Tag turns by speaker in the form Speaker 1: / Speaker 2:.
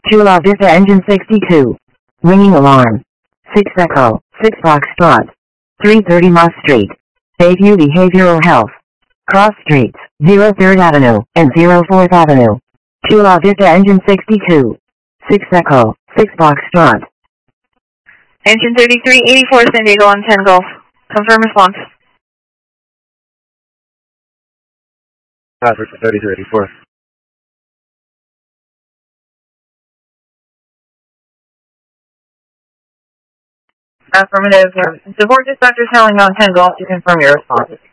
Speaker 1: Chula Vista engine 62. Ringing alarm. 6 Echo, 6 Foxtrot. 330 Moss Street. Bayview Behavioral Health. Cross Streets, 03rd Avenue and 04th Avenue. Chula Vista engine 62. 6 Echo, 6 Foxtrot.
Speaker 2: Engine 3384 San Diego on 10 Gulf. Confirm response.
Speaker 3: For 3384.
Speaker 2: Affirmative. Support dispatchers hailing on 10 Gulf to confirm your response.